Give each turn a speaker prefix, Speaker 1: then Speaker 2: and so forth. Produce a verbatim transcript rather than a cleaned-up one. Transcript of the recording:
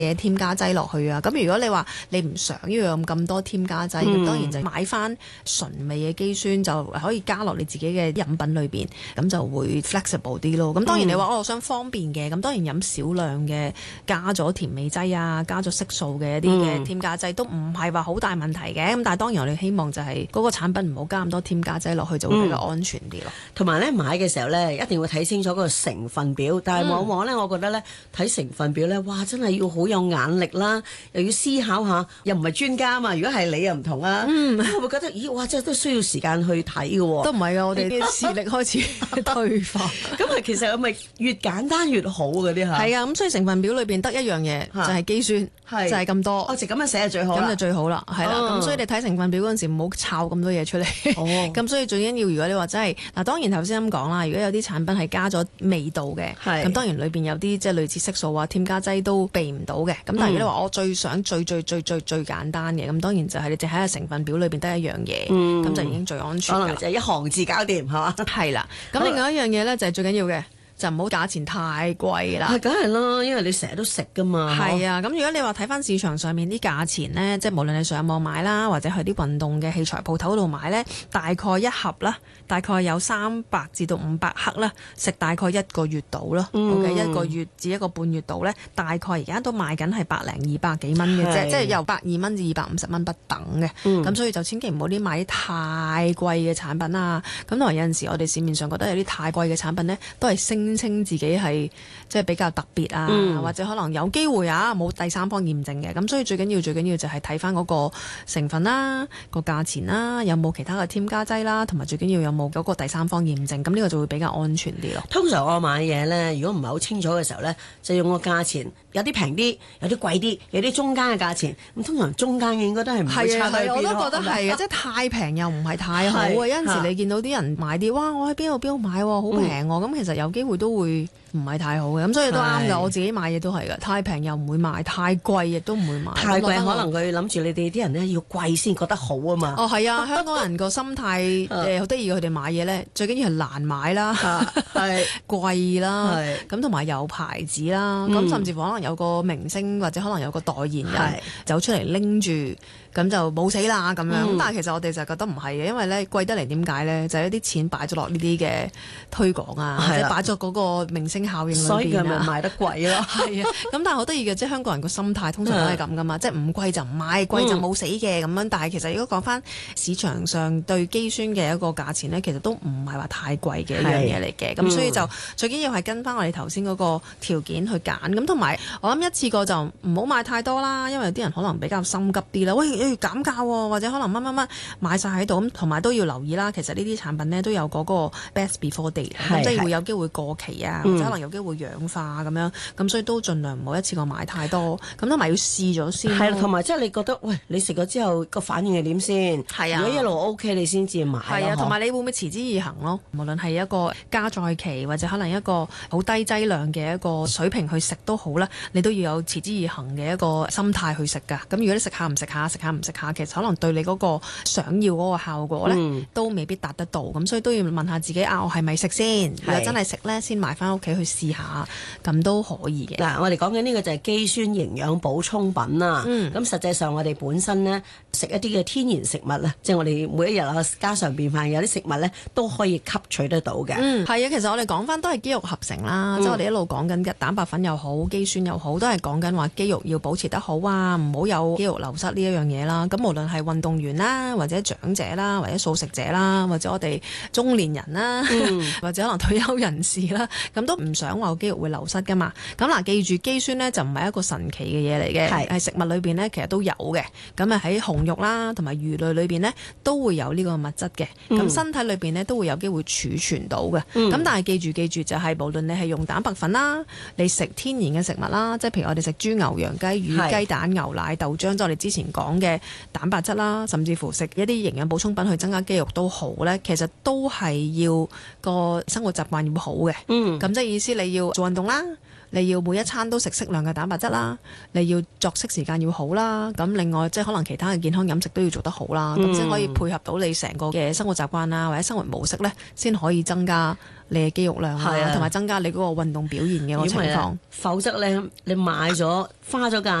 Speaker 1: 嘅添加劑落去啊。咁如果你話你唔想要用咁多添加劑，咁、嗯、當然就買翻純味嘅肌酸就可以加落你自己嘅飲品裏邊，咁就會 flexible 啲咯。咁當然你話、嗯、我想方便嘅，咁當然飲少量嘅加咗甜味劑啊，加咗色素嘅一啲嘅添加劑、嗯、都唔係話好大問題嘅。咁但係當然我哋希望就係嗰個產品唔好加咁多添加劑落去，就會比較安全啲咯。
Speaker 2: 同埋咧買嘅時候咧，一定會睇清楚嗰個成分表。但係往往咧，我覺得咧睇成分表咧，哇，真係要好有眼力啦，又要思考下，又唔係專家嘛。如果係你又唔同啊，嗯、會唔會覺得咦，哇，真係都需要時間去睇嘅喎？
Speaker 1: 都唔係啊，我哋啲視力開始退化。
Speaker 2: 咁啊，其實係咪越簡單越好嗰啲嚇？
Speaker 1: 係啊，咁所以成分表裏邊得一樣嘢就係肌酸，就係咁多。
Speaker 2: 哦，就咁樣寫係最好啦。
Speaker 1: 咁就最好啦，係啦。咁所以你睇成分表嗰陣時唔好抄咁多嘢出嚟。哦。咁所以最緊要，如果你話真係嗱，當然頭先咁講啦，如果有啲產品係加咗味道嘅，咁當然裏邊有啲即係類似色素啊、添加劑都避唔到嘅。咁但係如果你話我最想最最最最最簡單嘅，咁當然就係你淨喺個成分表裏邊得一樣嘢，咁、嗯、就已經最安全。
Speaker 2: 可能就係一行字搞掂，係嘛？
Speaker 1: 係啦。咁另外一樣嘢咧就係最緊要嘅。就唔好價錢太貴啦。
Speaker 2: 係，梗係啦，因為你成日都食噶嘛。
Speaker 1: 係啊，咁如果你話睇翻市場上面啲價錢呢，即係無論你上網買啦，或者去啲運動嘅器材鋪頭度買呢，大概一盒啦，大概有三百至到五百克啦，食大概一個月度啦。嗯、OK，一個月至一個半月度呢，大概而家都賣緊係百零二百幾蚊嘅啫，即係由百二蚊至二百五十蚊不等嘅。咁、嗯、所以就千祈唔好啲買啲太貴嘅產品啊。咁同埋有陣時我哋市面上覺得有啲太貴嘅產品呢，都係升稱自己係即係比較特別啊、嗯，或者可能有機會啊冇第三方驗證嘅，咁所以最緊要最緊要就係睇翻嗰個成分啦、個價錢啦，有冇其他嘅添加劑啦，同埋最緊要有冇嗰個第三方驗證，咁呢個就會比較安全啲咯。
Speaker 2: 通常我買嘢呢，如果唔係好清楚嘅時候呢，就用個價錢，有啲平啲，有啲貴啲，有啲中間嘅價錢。咁通常中間嘅應該都係唔會差喺邊咯。我都覺得係啊，即係太平又唔係太好啊。有陣時你見到啲人買啲，哇！我喺邊度邊度買喎，好平喎，咁、嗯、其實有機會都會唔係太好嘅，咁所以都啱㗎。我自己買嘢都係㗎，太平又唔會買，太貴亦都唔會買。太貴可能佢諗住你哋啲人咧要貴先覺得好啊嘛。哦，係啊，香港人個心態誒好得意，佢哋買嘢咧最緊要係難買啦，係貴啦，咁同埋有牌子啦，咁、嗯、甚至乎可能有個明星或者可能有個代言人走出嚟拎住。咁就冇死啦咁樣，咁、嗯、但係其實我哋就覺得唔係嘅，因為咧貴得嚟點解咧？就係、是、一啲錢擺咗落呢啲嘅推廣啊，或者擺咗嗰個明星效應裏邊啊，所以佢咪賣得貴咯。係啊，咁但係好得意嘅，即係香港人個心態通常都係咁噶嘛，即係唔貴就唔買，貴就冇死嘅咁樣。但係其實如果講翻市場上對肌酸嘅一個價錢咧，其實都唔係話太貴嘅一樣嘢嚟嘅。咁所以就、嗯、最緊要係跟翻我哋頭先嗰個條件去揀。咁同埋我諗一次過就唔好買太多啦，因為有啲人可能比較心急啲啦。喂，要減價喎，或者可能乜乜乜買晒喺度咁，同埋都要留意啦。其實呢啲產品呢都有嗰個 best before date，即係會有機會過期啊，或者可能有機會氧化咁樣，咁所以都盡量唔好一次過買太多。咁同埋要試咗先。係，同埋即係你覺得，喂，你食咗之後個反應係點先？係啊，如果一路 OK，你先至買。係啊，同埋你會唔會持之以恆咯？無論係一個加載期，或者可能一個好低劑量嘅一個水平去食都好啦，你都要有持之以恆嘅一個心態去食㗎。咁如果你食下唔食下，食下唔食下，其實可能對你嗰個想要嗰個效果咧、嗯，都未必達得到，咁所以都要問下自己啊，我係咪食先？如果真係食咧，先買翻屋企去試下，咁都可以嘅。嗱，我哋講緊呢個就係肌酸營養補充品啦。咁、嗯、實際上我哋本身咧食一啲嘅天然食物啦，即係我哋每一日啊家常便飯有啲食物咧都可以吸取得到嘅。嗯，係啊，其實我哋講翻都係肌肉合成啦，嗯、即係我哋一路講緊嘅蛋白粉又好，肌酸又好，都係講緊話肌肉要保持得好啊，唔好有肌肉流失呢一樣嘢啦。咁無論係運動員啦，或者長者啦，或者素食者啦，或者我哋中年人啦、嗯，或者可能退休人士啦，咁都唔想話肌肉會流失噶嘛。咁嗱，記住肌酸呢就唔係一個神奇嘅嘢嚟嘅，係食物裏邊呢其實都有嘅。咁啊喺紅肉啦同埋魚類裏邊呢都會有呢個物質嘅。咁、嗯、身體裏邊呢都會有機會儲存到嘅。咁、嗯、但係記住記住就係、是、無論你係用蛋白粉啦，你食天然嘅食物啦，即係譬如我哋食豬牛羊雞魚雞蛋牛奶豆漿，即係我哋之前講嘅蛋白質啦，甚至乎食一啲營養補充品去增加肌肉都好咧，其實都係要個生活習慣要好嘅。嗯，咁即係意思你要做運動啦，
Speaker 1: 你要每一餐都食適量嘅蛋白質啦，你要作息時間要好啦，咁另外即係可能其他嘅健康飲食都要做得好啦，咁先、嗯、可以配合到你成個嘅生活習慣啦，或者生活模式呢，先可以增加你嘅肌肉量啊，同埋增加你嗰個運動表現嘅個情況。
Speaker 2: 否則呢，你買咗花咗價